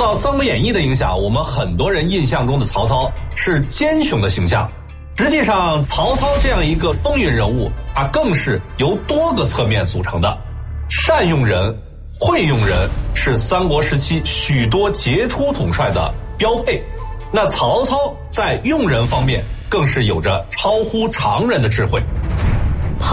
到《三国演义》的影响，我们很多人印象中的曹操是奸雄的形象。实际上，曹操这样一个风云人物，他更是由多个侧面组成的。善用人、会用人是三国时期许多杰出统帅的标配。那曹操在用人方面更是有着超乎常人的智慧。